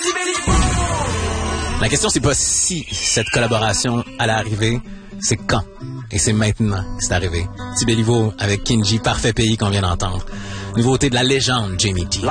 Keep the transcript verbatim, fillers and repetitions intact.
La question, c'est pas si cette collaboration allait arriver, c'est quand. Et c'est maintenant que c'est arrivé. Petit Béliveau avec Kinji, Parfait Pays qu'on vient d'entendre. Nouveauté de la légende Jamie T.